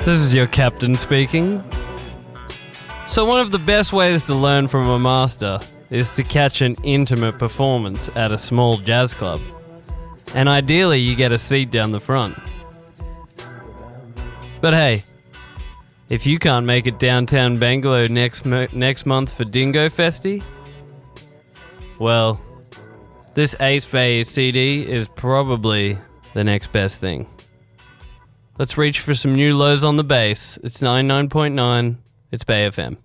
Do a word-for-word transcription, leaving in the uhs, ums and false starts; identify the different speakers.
Speaker 1: This is your captain speaking. So one of the best ways to learn from a master is to catch an intimate performance at a small jazz club. And ideally you get a seat down the front. But hey, if you can't make it downtown Bangalore next mo- next month for Dingo Festi, well, this Ace Bay C D is probably the next best thing. Let's reach for some new lows on the bass. It's ninety-nine point nine. It's Bay F M.